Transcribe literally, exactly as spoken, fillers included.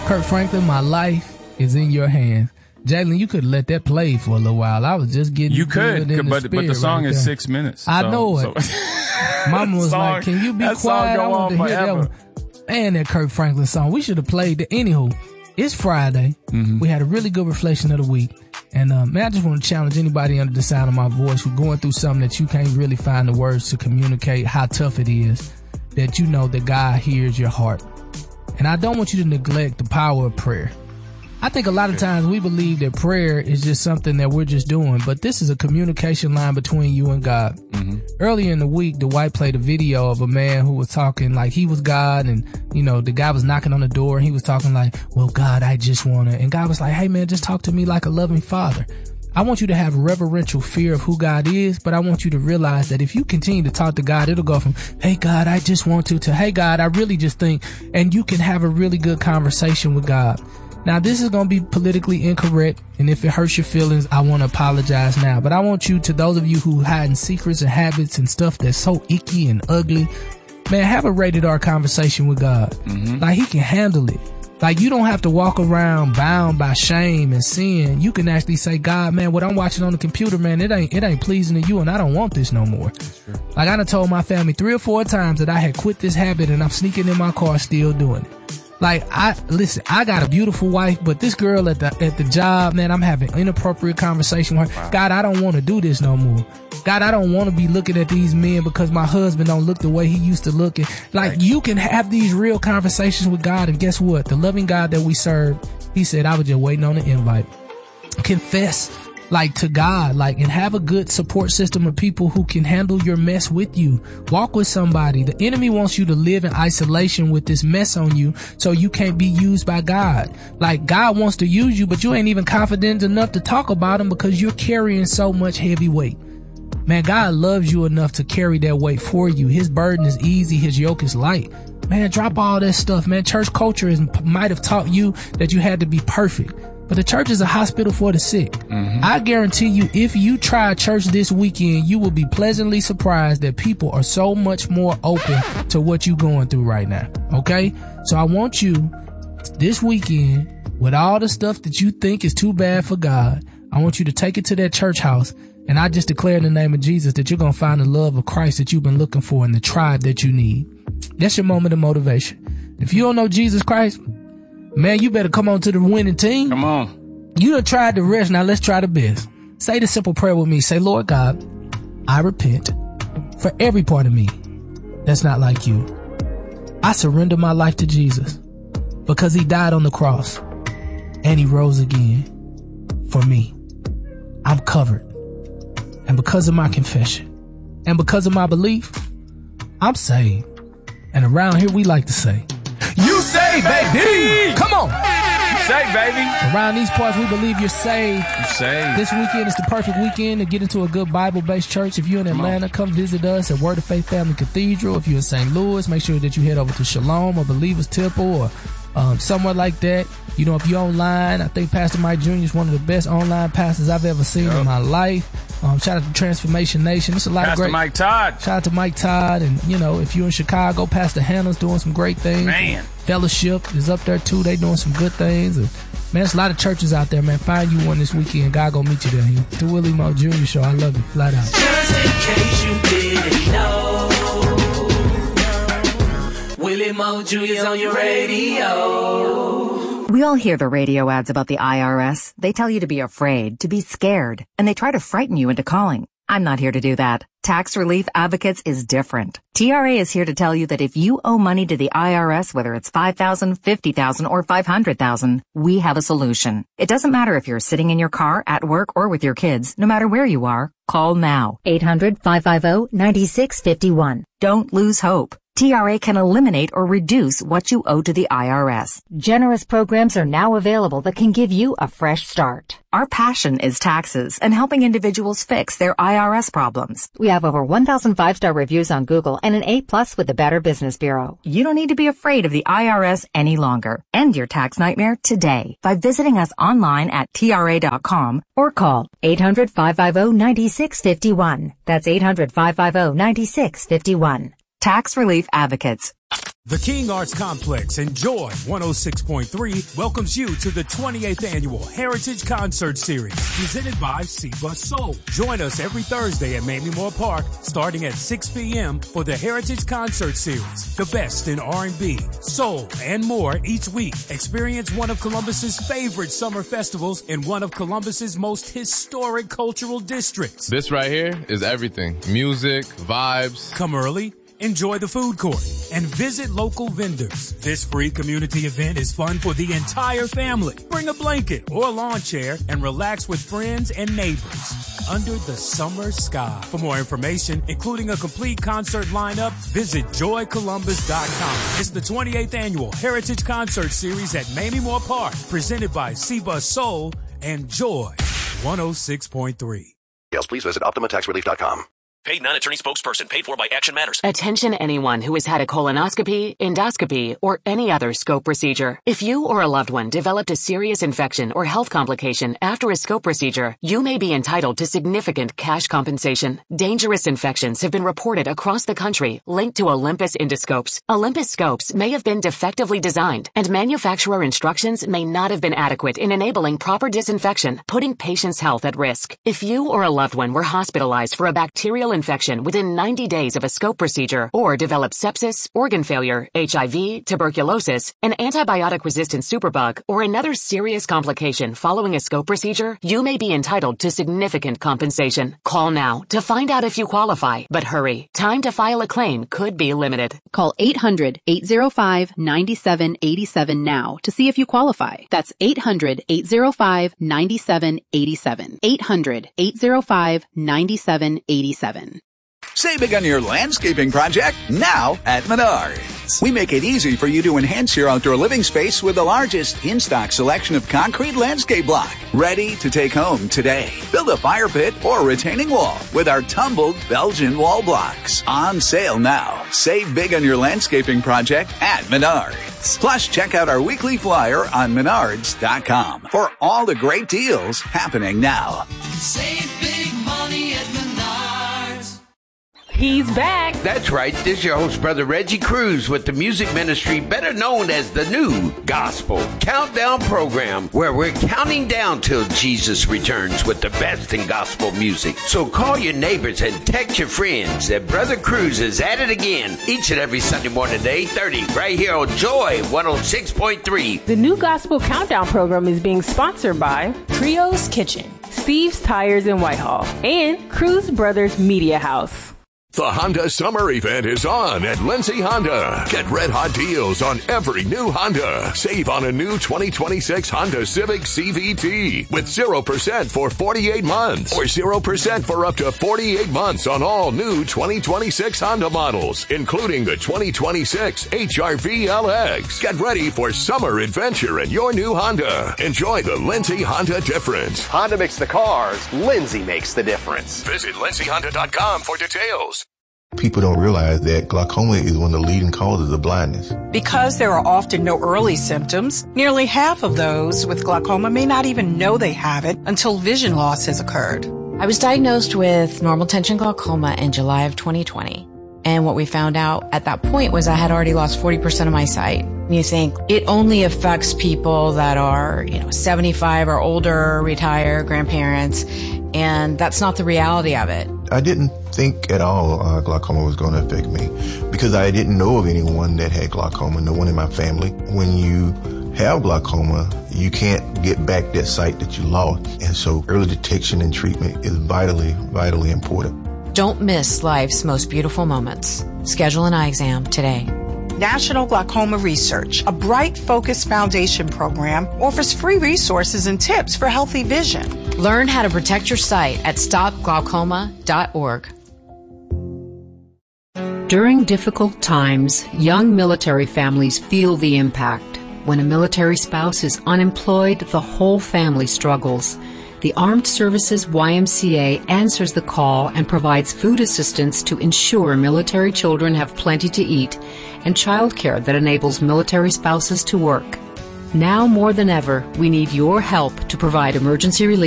Kirk Franklin, my life is in your hands. Jalen, you could let that play for a little while. I was just getting you could, in but the but the song right is there. six minutes. I so, know it. So. Mama was song, like, "Can you be that quiet?" Song go I want on to hear that forever. one. And that Kirk Franklin song. We should have played it. Anywho, it's Friday. Mm-hmm. We had a really good reflection of the week. And uh, man, I just want to challenge anybody under the sound of my voice who's going through something that you can't really find the words to communicate how tough it is, that you know that God hears your heart. And I don't want you to neglect the power of prayer. I think a lot of times we believe that prayer is just something that we're just doing, but this is a communication line between you and God. Mm-hmm. Earlier in the week, Dwight played a video of a man who was talking like he was God, and, you know, the guy was knocking on the door and he was talking like, well, God, I just want to, and God was like, hey man, just talk to me like a loving father. I want you to have reverential fear of who God is, but I want you to realize that if you continue to talk to God, it'll go from, hey God, I just want to, to, hey God, I really just think, and you can have a really good conversation with God. Now, this is going to be politically incorrect, and if it hurts your feelings, I want to apologize now. But I want you, to those of you who hiding secrets and habits and stuff that's so icky and ugly, man, have a rated R conversation with God. Mm-hmm. Like, he can handle it. Like, you don't have to walk around bound by shame and sin. You can actually say, God, man, what I'm watching on the computer, man, it ain't it ain't pleasing to you, and I don't want this no more. Like, I done told my family three or four times that I had quit this habit, and I'm sneaking in my car still doing it. Like, I, listen, I got a beautiful wife, but this girl at the, at the job, man, I'm having inappropriate conversation with her. Wow. God, I don't want to do this no more. God, I don't want to be looking at these men because my husband don't look the way he used to look. And like, right. You can have these real conversations with God, and guess what? The loving God that we serve, he said, I was just waiting on the invite. Confess, like, to God, like, and have a good support system of people who can handle your mess with you. Walk with somebody. The enemy wants you to live in isolation with this mess on you so you can't be used by God. Like, God wants to use you, but you ain't even confident enough to talk about him because you're carrying so much heavy weight. Man, God loves you enough to carry that weight for you. His burden is easy. His yoke is light. Man, drop all that stuff, man. Church culture is, might have taught you that you had to be perfect. But the church is a hospital for the sick. Mm-hmm. I guarantee you, if you try church this weekend, you will be pleasantly surprised that people are so much more open to what you're going through right now. Okay? So I want you this weekend, with all the stuff that you think is too bad for God, I want you to take it to that church house. And I just declare in the name of Jesus that you're going to find the love of Christ that you've been looking for and the tribe that you need. That's your moment of motivation. If you don't know Jesus Christ, man, you better come on to the winning team. Come on. You done tried the rest. Now let's try the best. Say the simple prayer with me. Say, Lord God, I repent for every part of me that's not like you. I surrender my life to Jesus because he died on the cross and he rose again for me. I'm covered. And because of my confession and because of my belief, I'm saved. And around here we like to say, you saved, baby! Come on! You saved, baby! Around these parts, we believe you're saved. You saved. This weekend is the perfect weekend to get into a good Bible-based church. If you're in Atlanta, come, come visit us at Word of Faith Family Cathedral. If you're in Saint Louis, make sure that you head over to Shalom or Believers Temple or um, somewhere like that. You know, if you're online, I think Pastor Mike Junior is one of the best online pastors I've ever seen yep. in my life. Um, shout out to Transformation Nation. It's a lot Pastor of great. Mike Todd. Shout out to Mike Todd. And, you know, if you're in Chicago, Pastor Hannah's doing some great things. Man. Fellowship is up there, too. They doing some good things. And, man, there's a lot of churches out there, man. Find you one this weekend. God gonna meet you down here. The Willie Moe Junior Show. I love you. Flat out. Just in case you didn't know, Willie Moe Junior's on your radio. We all hear the radio ads about the I R S. They tell you to be afraid, to be scared, and they try to frighten you into calling. I'm not here to do that. Tax Relief Advocates is different. T R A is here to tell you that if you owe money to the I R S, whether it's five thousand dollars, fifty thousand dollars, or five hundred thousand dollars, we have a solution. It doesn't matter if you're sitting in your car, at work, or with your kids. No matter where you are, call now. eight hundred, five five zero, nine six five one. Don't lose hope. T R A can eliminate or reduce what you owe to the I R S. Generous programs are now available that can give you a fresh start. Our passion is taxes and helping individuals fix their I R S problems. We have over one thousand five-star reviews on Google and an A plus with the Better Business Bureau. You don't need to be afraid of the I R S any longer. End your tax nightmare today by visiting us online at T R A dot com or call eight hundred, five five zero, nine six five one. That's eight hundred, five five zero, nine six five one. Tax Relief Advocates. The King Arts Complex and Joy one oh six point three welcomes you to the twenty-eighth Annual Heritage Concert Series, presented by C-Bus Soul. Join us every Thursday at Mamie Moore Park, starting at six p.m. for the Heritage Concert Series. The best in R and B, soul, and more each week. Experience one of Columbus's favorite summer festivals in one of Columbus's most historic cultural districts. This right here is everything. Music, vibes. Come early. Enjoy the food court and visit local vendors. This free community event is fun for the entire family. Bring a blanket or a lawn chair and relax with friends and neighbors under the summer sky. For more information, including a complete concert lineup, visit joy columbus dot com. It's the twenty-eighth Annual Heritage Concert Series at Mamie Moore Park, presented by C-Bus Soul and Joy one oh six point three. Yes, please visit optima tax relief dot com. Paid non-attorney spokesperson paid for by Action Matters. Attention anyone who has had a colonoscopy, endoscopy, or any other scope procedure. If you or a loved one developed a serious infection or health complication after a scope procedure, you may be entitled to significant cash compensation. Dangerous infections have been reported across the country linked to Olympus endoscopes. Olympus scopes may have been defectively designed, and manufacturer instructions may not have been adequate in enabling proper disinfection, putting patients' health at risk. If you or a loved one were hospitalized for a bacterial infection within ninety days of a scope procedure, or develop sepsis, organ failure, H I V, tuberculosis, an antibiotic-resistant superbug, or another serious complication following a scope procedure, you may be entitled to significant compensation. Call now to find out if you qualify, but hurry. Time to file a claim could be limited. Call eight hundred, eight oh five, nine seven eight seven now to see if you qualify. That's eight hundred, eight oh five, nine seven eight seven. eight hundred, eight oh five, nine seven eight seven. Save big on your landscaping project now at Menards. We make it easy for you to enhance your outdoor living space with the largest in-stock selection of concrete landscape block. Ready to take home today. Build a fire pit or retaining wall with our tumbled Belgian wall blocks. On sale now. Save big on your landscaping project at Menards. Plus, check out our weekly flyer on menards dot com for all the great deals happening now. Save big money at Menards. He's back. That's right. This is your host, Brother Reggie Cruz, with the music ministry better known as the New Gospel Countdown Program, where we're counting down till Jesus returns with the best in gospel music. So call your neighbors and text your friends that Brother Cruz is at it again each and every Sunday morning at eight thirty right here on Joy one oh six point three. The New Gospel Countdown Program is being sponsored by Trio's Kitchen, Steve's Tires in Whitehall, and Cruz Brothers Media House. The Honda Summer Event is on at Lindsay Honda. Get red hot deals on every new Honda. Save on a new twenty twenty-six Honda Civic C V T with zero percent for forty-eight months or zero percent for up to forty-eight months on all new twenty twenty-six Honda models, including the twenty twenty-six H R V L X. Get ready for summer adventure in your new Honda. Enjoy the Lindsay Honda difference. Honda makes the cars. Lindsay makes the difference. Visit lindsay honda dot com for details. People don't realize that glaucoma is one of the leading causes of blindness. Because there are often no early symptoms, nearly half of those with glaucoma may not even know they have it until vision loss has occurred. I was diagnosed with normal tension glaucoma in July of twenty twenty. And what we found out at that point was I had already lost forty percent of my sight. You think it only affects people that are, you know, seventy-five or older, retired, grandparents, and that's not the reality of it. I didn't think at all uh, glaucoma was going to affect me because I didn't know of anyone that had glaucoma, no one in my family. When you have glaucoma, you can't get back that sight that you lost. And so early detection and treatment is vitally, vitally important. Don't miss life's most beautiful moments. Schedule an eye exam today. National Glaucoma Research, a Bright Focus Foundation program, offers free resources and tips for healthy vision. Learn how to protect your sight at stop glaucoma dot org. During difficult times, young military families feel the impact. When a military spouse is unemployed, the whole family struggles. The Armed Services Y M C A answers the call and provides food assistance to ensure military children have plenty to eat and childcare that enables military spouses to work. Now more than ever, we need your help to provide emergency relief